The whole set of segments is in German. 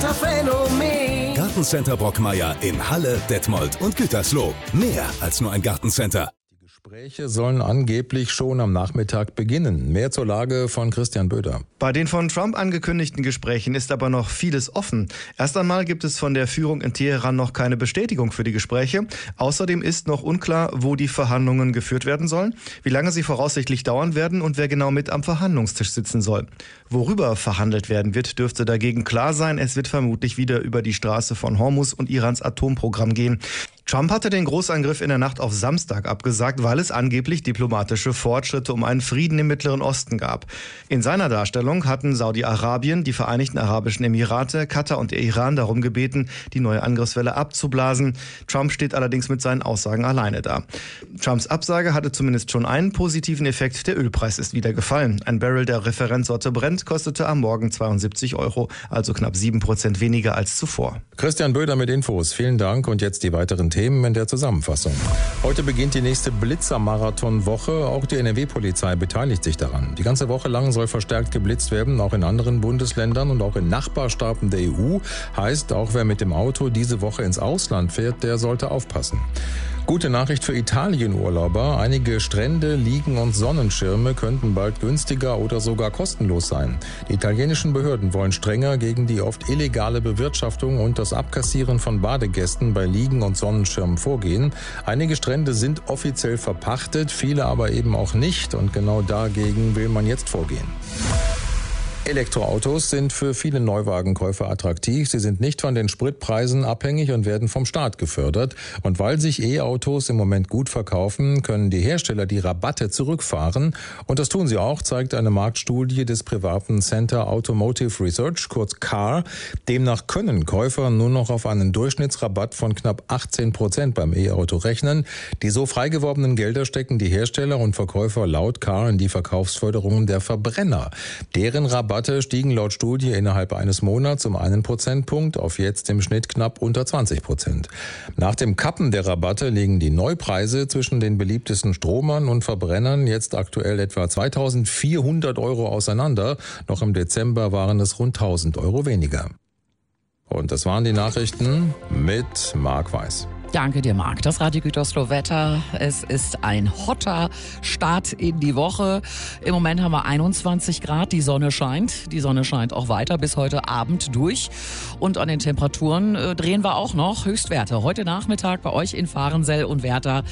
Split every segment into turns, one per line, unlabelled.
Winterphänomen.
Gartencenter Brockmeier in Halle, Detmold und Gütersloh. Mehr als nur ein Gartencenter.
Gespräche sollen angeblich schon am Nachmittag beginnen. Mehr zur Lage von Christian Böder.
Bei den von Trump angekündigten Gesprächen ist aber noch vieles offen. Erst einmal gibt es von der Führung in Teheran noch keine Bestätigung für die Gespräche. Außerdem ist noch unklar, wo die Verhandlungen geführt werden sollen, wie lange sie voraussichtlich dauern werden und wer genau mit am Verhandlungstisch sitzen soll. Worüber verhandelt werden wird, dürfte dagegen klar sein. Es wird vermutlich wieder über die Straße von Hormuz und Irans Atomprogramm gehen. Trump hatte den Großangriff in der Nacht auf Samstag abgesagt, weil es angeblich diplomatische Fortschritte um einen Frieden im Mittleren Osten gab. In seiner Darstellung hatten Saudi-Arabien, die Vereinigten Arabischen Emirate, Katar und der Iran darum gebeten, die neue Angriffswelle abzublasen. Trump steht allerdings mit seinen Aussagen alleine da. Trumps Absage hatte zumindest schon einen positiven Effekt. Der Ölpreis ist wieder gefallen. Ein Barrel der Referenzsorte Brent kostete am Morgen 72 €, also knapp 7% weniger als zuvor.
Christian Böder mit Infos. Vielen Dank und jetzt die weiteren Themen in der Zusammenfassung. Heute beginnt die nächste Blitzer-Marathon-Woche. Auch die NRW-Polizei beteiligt sich daran. Die ganze Woche lang soll verstärkt geblitzt werden, auch in anderen Bundesländern und auch in Nachbarstaaten der EU. Heißt, auch wer mit dem Auto diese Woche ins Ausland fährt, der sollte aufpassen. Gute Nachricht für Italien-Urlauber. Einige Strände, Liegen und Sonnenschirme könnten bald günstiger oder sogar kostenlos sein. Die italienischen Behörden wollen strenger gegen die oft illegale Bewirtschaftung und das Abkassieren von Badegästen bei Liegen und Sonnenschirmen vorgehen. Einige Strände sind offiziell verpachtet, viele aber eben auch nicht. Und genau dagegen will man jetzt vorgehen. Elektroautos sind für viele Neuwagenkäufer attraktiv. Sie sind nicht von den Spritpreisen abhängig und werden vom Staat gefördert. Und weil sich E-Autos im Moment gut verkaufen, können die Hersteller die Rabatte zurückfahren. Und das tun sie auch, zeigt eine Marktstudie des privaten Center Automotive Research, kurz CAR. Demnach können Käufer nur noch auf einen Durchschnittsrabatt von knapp 18% beim E-Auto rechnen. Die so freigewordenen Gelder stecken die Hersteller und Verkäufer laut CAR in die Verkaufsförderung der Verbrenner. Deren Rabatte stiegen laut Studie innerhalb eines Monats um 1 Prozentpunkt auf jetzt im Schnitt knapp unter 20%. Nach dem Kappen der Rabatte liegen die Neupreise zwischen den beliebtesten Stromern und Verbrennern jetzt aktuell etwa 2.400 € auseinander. Noch im Dezember waren es rund 1.000 € weniger. Und das waren die Nachrichten mit Marc Weiß.
Danke dir, Marc. Das Radio Gütersloh Wetter. Es ist ein hotter Start in die Woche. Im Moment haben wir 21 Grad. Die Sonne scheint. Die Sonne scheint auch weiter bis heute Abend durch. Und an den Temperaturen drehen wir auch noch Höchstwerte. Heute Nachmittag bei euch in Fahrensell und Werther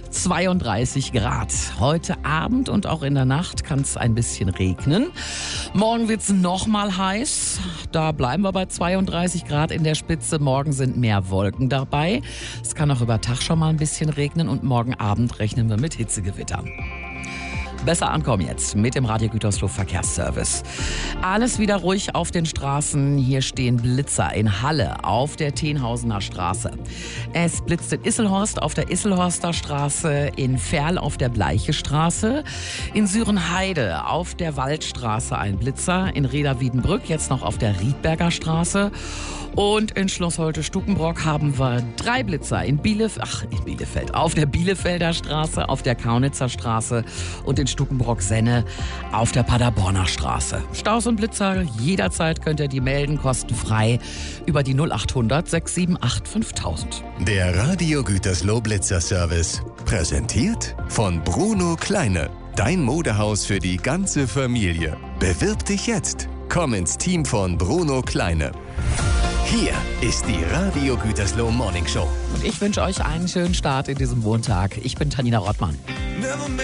32 Grad. Heute Abend und auch in der Nacht kann es ein bisschen regnen. Morgen wird es nochmal heiß. Da bleiben wir bei 32 Grad in der Spitze. Morgen sind mehr Wolken dabei. Es kann auch über Tag schon mal ein bisschen regnen und morgen Abend rechnen wir mit Hitzegewittern. Besser ankommen jetzt mit dem Radio Gütersloh Verkehrsservice. Alles wieder ruhig auf den Straßen. Hier stehen Blitzer in Halle auf der Tenhausener Straße. Es blitzt in Isselhorst auf der Isselhorster Straße, in Ferl auf der Bleiche Straße, in Sürenheide auf der Waldstraße ein Blitzer, in Reda-Wiedenbrück jetzt noch auf der Riedberger und in Schloss Holte-Stukenbrock haben wir 3 Blitzer in Bielefeld, auf der Bielefelder Straße, auf der Kaunitzer Straße und in Stukenbrock-Senne auf der Paderborner Straße. Staus und Blitzer, jederzeit könnt ihr die melden, kostenfrei über die 0800 678 5000.
Der Radio Gütersloh Blitzer Service. Präsentiert von Bruno Kleine. Dein Modehaus für die ganze Familie. Bewirb dich jetzt. Komm ins Team von Bruno Kleine. Hier ist die Radio Gütersloh Morning Show.
Und ich wünsche euch einen schönen Start in diesem Montag. Ich bin Tanina Rottmann.